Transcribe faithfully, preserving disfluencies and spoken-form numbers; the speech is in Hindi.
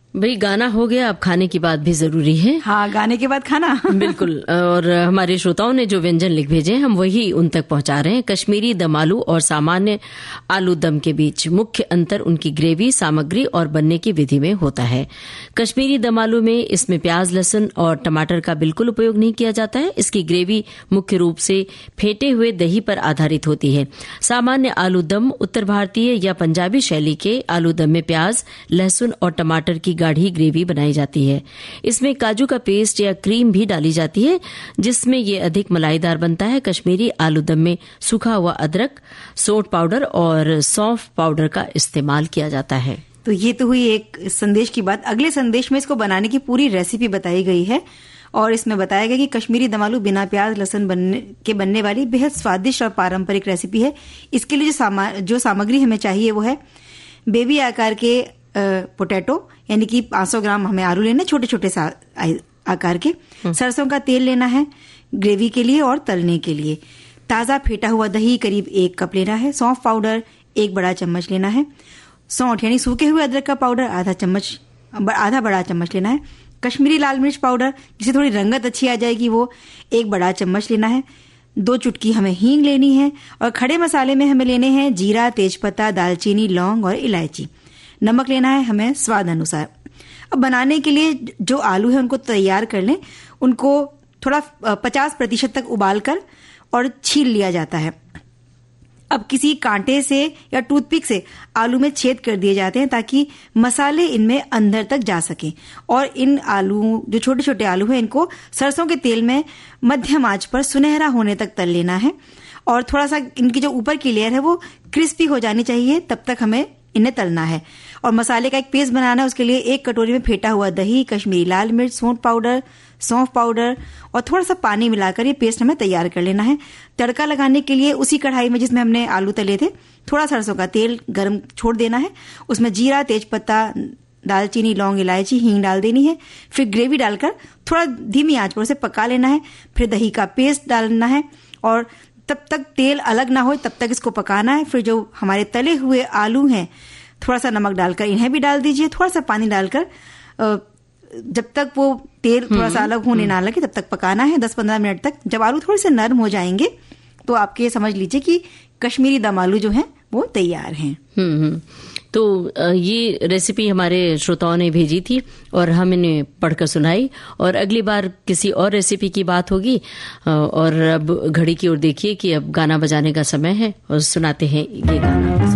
भाई गाना हो गया, अब खाने की बात भी जरूरी है। हाँ, गाने के बाद खाना। बिल्कुल। और हमारे श्रोताओं ने जो व्यंजन लिख भेजे हम वही उन तक पहुंचा रहे हैं। कश्मीरी दम आलू और सामान्य आलू दम के बीच मुख्य अंतर उनकी ग्रेवी, सामग्री और बनने की विधि में होता है। कश्मीरी दम आलू में इसमें प्याज, लहसुन और टमाटर का बिल्कुल उपयोग नहीं किया जाता है। इसकी ग्रेवी मुख्य रूप से फेंटे हुए दही पर आधारित होती है। सामान्य आलू दम उत्तर भारतीय या पंजाबी शैली के आलू दम में प्याज, लहसुन और टमाटर की गाढ़ी ग्रेवी बनाई जाती है। इसमें काजू का पेस्ट या क्रीम भी डाली जाती है, जिसमें ये अधिक मलाईदार बनता है। कश्मीरी आलू दम में सूखा हुआ अदरक, सोंठ पाउडर और सौंफ पाउडर का इस्तेमाल किया जाता है। तो ये तो हुई एक संदेश की बात। अगले संदेश में इसको बनाने की पूरी रेसिपी बताई गई है और इसमें बताया गया कि कश्मीरी दम आलू बिना प्याज लहसुन बनने के बनने वाली बेहद स्वादिष्ट और पारंपरिक रेसिपी है। इसके लिए जो सामा, जो सामग्री हमें चाहिए वो है बेबी आकार के पोटैटो, यानी कि पाँच सौ ग्राम हमें आलू लेने, छोटे छोटे आकार के। सरसों का तेल लेना है ग्रेवी के लिए और तलने के लिए। ताजा फेटा हुआ दही करीब एक कप लेना है। सौंफ पाउडर एक बड़ा चम्मच लेना है। सौंठ यानी सूखे हुए अदरक का पाउडर आधा चम्मच आधा बड़ा चम्मच लेना है। कश्मीरी लाल मिर्च पाउडर, जिसे थोड़ी रंगत अच्छी आ जाएगी, वो एक बड़ा चम्मच लेना है। दो चुटकी हमें हींग लेनी है और खड़े मसाले में हमें लेने हैं जीरा, तेजपत्ता, दालचीनी, लौंग और इलायची। नमक लेना है हमें स्वाद अनुसार। अब बनाने के लिए जो आलू है उनको तैयार कर लें। उनको थोड़ा पचास प्रतिशत तक उबाल कर और छील लिया जाता है। अब किसी कांटे से या टूथपिक से आलू में छेद कर दिए जाते हैं ताकि मसाले इनमें अंदर तक जा सकें। और इन आलू, जो छोटे छोटे आलू हैं, इनको सरसों के तेल में मध्यम आंच पर सुनहरा होने तक तल लेना है। और थोड़ा सा इनकी जो ऊपर की लेयर है वो क्रिस्पी हो जानी चाहिए, तब तक हमें इन्हें तलना है। और मसाले का एक पेस्ट बनाना है। उसके लिए एक कटोरी में फेटा हुआ दही, कश्मीरी लाल मिर्च, सोंठ पाउडर, सौंफ पाउडर और थोड़ा सा पानी मिलाकर ये पेस्ट हमें तैयार कर लेना है। तड़का लगाने के लिए उसी कढ़ाई में जिसमें हमने आलू तले थे, थोड़ा सरसों का तेल गर्म छोड़ देना है। उसमें जीरा, तेजपत्ता, दालचीनी, लौंग, इलायची, हींग डाल देनी है। फिर ग्रेवी डालकर थोड़ा धीमी आंच पर उसे पका लेना है। फिर दही का पेस्ट डालना है और तब तक तेल अलग ना हो तब तक इसको पकाना है। फिर जो हमारे तले हुए आलू हैं, थोड़ा सा नमक डालकर इन्हें भी डाल दीजिए। थोड़ा सा पानी डालकर जब तक वो तेल थोड़ा सा अलग होने ना लगे तब तक पकाना है, दस पंद्रह मिनट तक। जब आलू थोड़े से नरम हो जाएंगे तो आप ये समझ लीजिए कि कश्मीरी दम आलू जो हैं वो तैयार हैं। हम्म तो ये रेसिपी हमारे श्रोताओं ने भेजी थी और हम इन्हें पढ़कर सुनाई। और अगली बार किसी और रेसिपी की बात होगी। और अब घड़ी की ओर देखिए कि अब गाना बजाने का समय है और सुनाते हैं ये गाना।